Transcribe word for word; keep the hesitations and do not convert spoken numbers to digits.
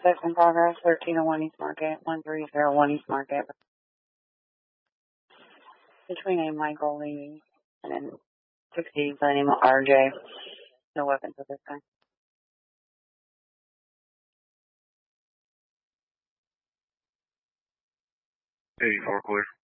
six in progress, thirteen oh one East Market, one three zero one East Market. Between a Michael Lee and sixty by the name of R J. No weapons at this time. eighty-four clear.